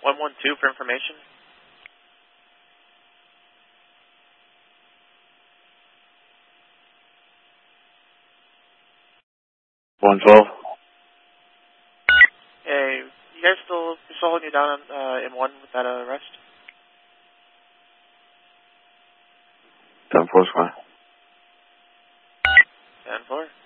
112 for information. Hey, you guys still holding you down in one with that arrest? 10-4 square. 10-4.